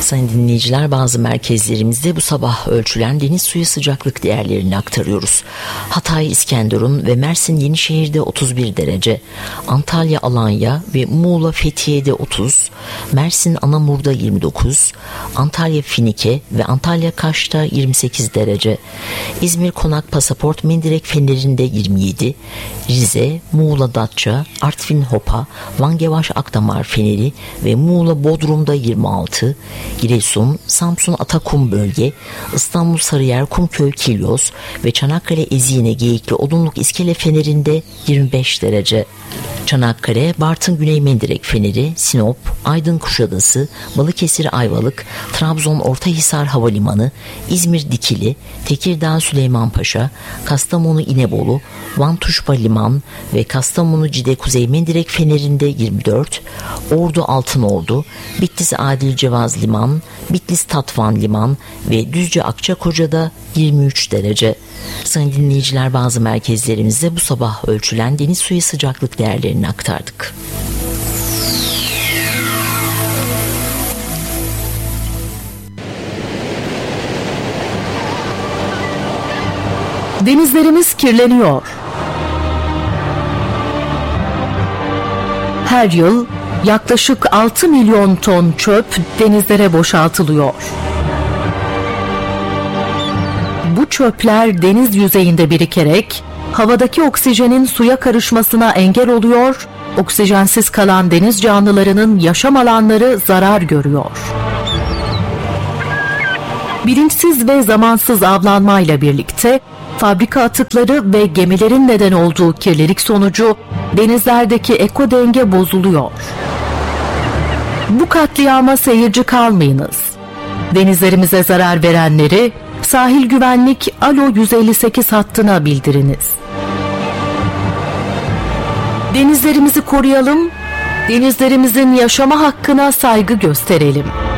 Sayın dinleyiciler, bazı merkezlerimizde bu sabah ölçülen deniz suyu sıcaklık değerlerini aktarıyoruz. Hatay, İskenderun ve Mersin Yenişehir'de 31 derece, Antalya, Alanya ve Muğla Fethiye'de 30, Mersin Anamur'da 29, Antalya Finike ve Antalya Kaş'ta 28 derece, İzmir Konak Pasaport Mendirek Fener'inde 27, Rize, Muğla Datça, Artvin Hopa, Van Gevaş Akdamar Feneri ve Muğla Bodrum'da 26, Giresun, Samsun Atakum Bölge, İstanbul Sarıyer Kumköy Kilyos ve Çanakkale Ezine Geyikli Odunluk İskele Feneri'nde 25 derece. Çanakkale, Bartın Güney Mendirek Feneri, Sinop, Aydın Kuşadası, Balıkesir Ayvalık, Trabzon Ortahisar Havalimanı, İzmir Dikili, Tekirdağ Süleymanpaşa, Kastamonu İnebolu, Van Tuşba Liman ve Kastamonu Cide Kuzey Mendirek Feneri'nde 24, Ordu Altınordu, Bitlis Adil Cevaz Liman, Bitlis Tatvan Liman ve Düzce Akçakoca'da 23 derece. Sayın dinleyiciler, bazı merkezlerimizde bu sabah ölçülen deniz suyu sıcaklık değerlerini aktardık. Denizlerimiz kirleniyor. Her yıl yaklaşık 6 milyon ton çöp denizlere boşaltılıyor. Bu çöpler deniz yüzeyinde birikerek havadaki oksijenin suya karışmasına engel oluyor, oksijensiz kalan deniz canlılarının yaşam alanları zarar görüyor. Bilinçsiz ve zamansız avlanmayla birlikte fabrika atıkları ve gemilerin neden olduğu kirlilik sonucu denizlerdeki ekodenge bozuluyor. Bu katliama seyirci kalmayınız. Denizlerimize zarar verenleri Sahil Güvenlik Alo 158 hattına bildiriniz. Denizlerimizi koruyalım, denizlerimizin yaşama hakkına saygı gösterelim.